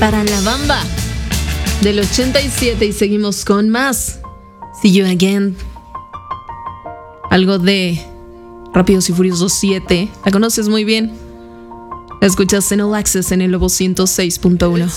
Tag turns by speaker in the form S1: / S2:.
S1: para la bamba del 87 y seguimos con más. See You Again. Algo de Rápidos y Furiosos 7. La conoces muy bien. La escuchas en All Access en el Lobo 106.1.